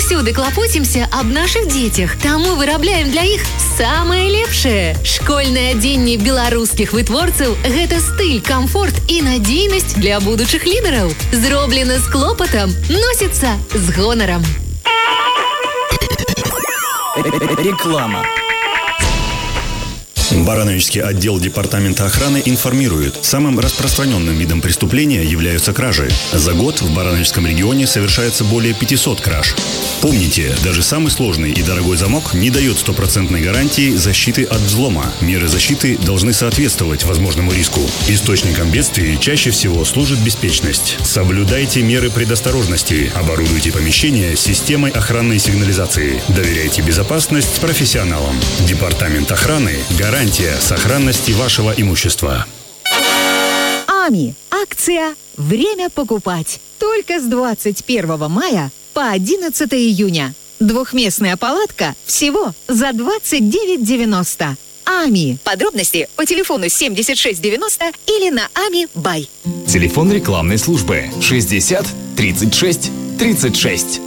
Заўсёды клапоцімся аб нашых дзецях, таму вырабляем для іх самае лепшае. Школьнае адзенне беларускіх вытворцаў – гэта стыль, камфорт і надзейнасць для будучых лідараў. Зроблена з клопатам, носіцца з гонарам. Реклама. Барановичский отдел Департамента охраны информирует, самым распространенным видом преступления являются кражи. За год в Барановичском регионе совершается более 500 краж. Помните, даже самый сложный и дорогой замок не дает стопроцентной гарантии защиты от взлома. Меры защиты должны соответствовать возможному риску. Источником бедствий чаще всего служит беспечность. Соблюдайте меры предосторожности. Оборудуйте помещение системой охранной сигнализации. Доверяйте безопасность профессионалам. Департамент охраны – гарантия сохранности вашего имущества. АМИ. Акция «Время покупать». Только с 21 мая по 11 июня. Двухместная палатка всего за 29,90. АМИ. Подробности по телефону 7690 или на АМИ Бай. Телефон рекламной службы 60 36 36.